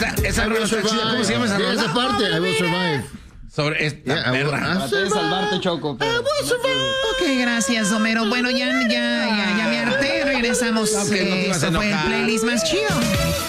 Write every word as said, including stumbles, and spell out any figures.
Esa rola está chida. ¿Cómo se llama esa rola? Esa parte, I will survive. Sobre esta Yeah, perra. Traté de salvarte, Choco. Pero... Ok, gracias, Homero. Bueno, ya, ya, ya, ya me harté. Regresamos. No, que no te ibas a Esto fue el enojar. playlist más chido.